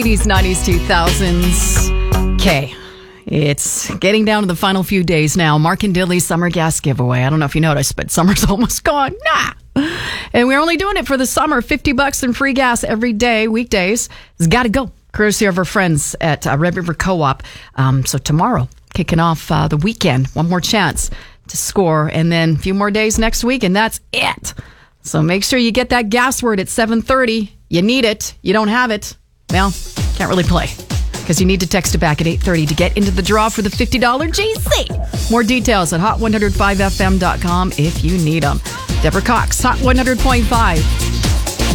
80s, 90s, 2000s. Okay. It's getting down to the final few days now. Mark and Dilly's summer gas giveaway. I don't know if you noticed, but summer's almost gone. And we're only doing it for the summer. $50 in free gas every day, weekdays. It's got to go. Courtesy of our friends at Red River Co-op. So tomorrow, kicking off the weekend. One more chance to score. And then a few more days next week, and that's it. So make sure you get that gas word at 7:30. You need it. You don't have it. Well, can't really play because you need to text it back at 8:30 to get into the draw for the $50 GC. More details at hot105fm.com if you need them. Deborah Cox, Hot 100.5.